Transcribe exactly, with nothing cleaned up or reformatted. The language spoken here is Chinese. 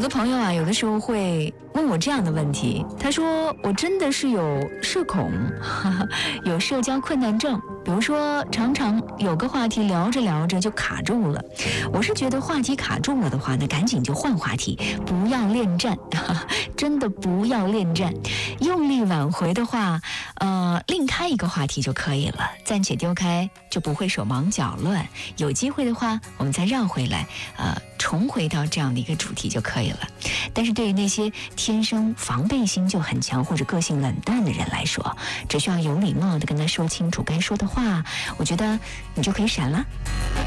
的朋友啊，有的时候会问我这样的问题，他说我真的是有社恐，哈哈，有社交困难症，比如说常常有个话题聊着聊着就卡住了。我是觉得话题卡住了的话呢，赶紧就换话题，不要恋战，哈哈，真的不要恋战。用力挽回的话，呃，另开一个话题就可以了，暂且丢开，就不会手忙脚乱。有机会的话，我们再绕回来，呃，重回到这样的一个主题就可以了。但是对于那些天生防备心就很强或者个性冷淡的人来说，只需要有礼貌的跟他说清楚该说的话，我觉得你就可以闪了。